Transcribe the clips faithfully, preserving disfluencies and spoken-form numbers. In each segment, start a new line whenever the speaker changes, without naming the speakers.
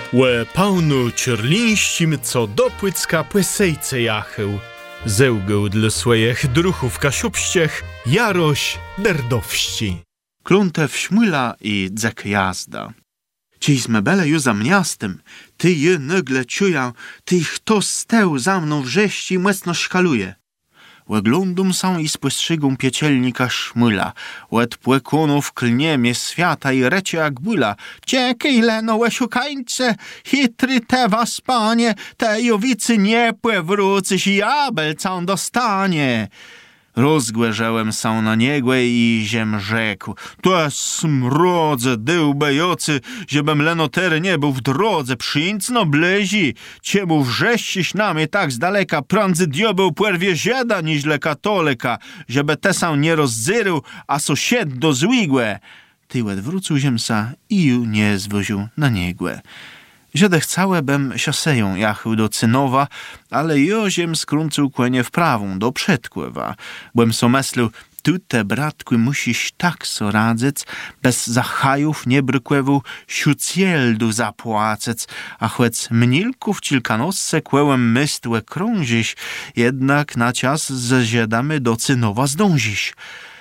Łe pełno cierlińścim, co do Płycka płysejce jachył. Zełgał dla swoich druchów kasiubściech Jaroś derdowści.
Kluntew śmyla i dzek jazda. Ciś mebele ju za miastem, ty je nagle czuję, ty kto steł za mną wrześci mocno szkaluje. Łeglądum są i spostrzegą piecielnika szmyla, łed płekunów klniemie świata i recie jak bula. Ciekaj leno łeszukańce, chytry te was panie, te jowicy nie płewrócyś i jabel całą dostanie. Rozgłężałem się na niegłe i ziem rzekł. To smrodze, dyłbejocy, żebym lenotery nie był w drodze, przyńcno blezi. Ciemu wrześciś na mnie tak z daleka, prędzej diabeł płerwie zieda niż le katolika, żeby te sam nie rozzyrył, a sąsied do złigłe. Tyłet wrócił ziemsa i ju nie zwoził na niegłe. Ziedech całe bym siaseją jachył do Cynowa, ale jo ziem skruncył kłenie w prawą, do Przedkłewa. Byłem so myślał, tu te bratku musisz tak so radzec, bez zachajów nie brykłewu siucieldu zapłacec, a chłec mnilków cilkanosce kłełem mystłe krążyś, jednak na cias ze ziedamy do Cynowa zdążyś.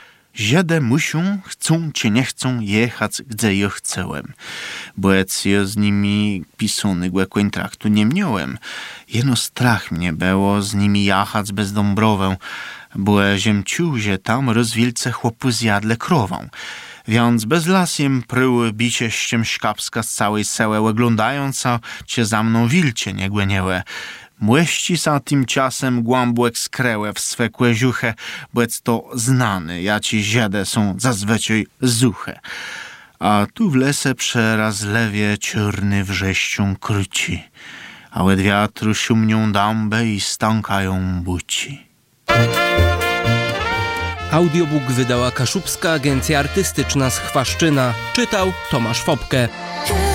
Ziede muszą, chcą czy nie chcą jechać, gdzie jo chcęłem. Boec jo z nimi pisunygłe kontraktu nie miałem. Jeno strach mnie było z nimi jechać bez Dąbrowę, bo ziemciu, że tam rozwilce chłopu zjadle krową. Więc bez lasiem pryły bicie ściemszkapska z całej sełe, oglądając, a cię za mną wilcie nie głęniełe. Młeści sa tymczasem głąbłek skrełe w swe kłeziuche, boec to znany, jaci ziede są zazwyczaj zuche. A tu w lese przeraz lewie czarny wrześcią kryci, a łed wiatru siumnią dambę i stąkają buci.
Audiobook wydała Kaszubska Agencja Artystyczna z Chwaszczyna. Czytał Tomasz Fopke.